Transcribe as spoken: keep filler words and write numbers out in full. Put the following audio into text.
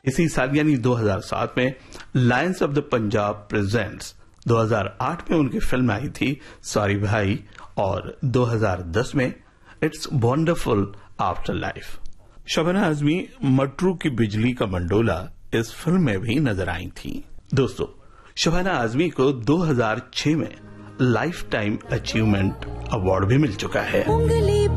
इसी साल यानी दो हज़ार सात में Lions of the Punjab presents, दो हज़ार आठ में उनकी फिल्म आई थी सॉरी भाई, और दो हज़ार दस में it's wonderful after life. Shabana Azmi Matru की बिजली का मंडोला इस फिल्म में भी नजर आई थी। दोस्तों, शबाना आजमी को दो हज़ार छह में लाइफ टाइम अचीवमेंट अवार्ड भी मिल चुका है।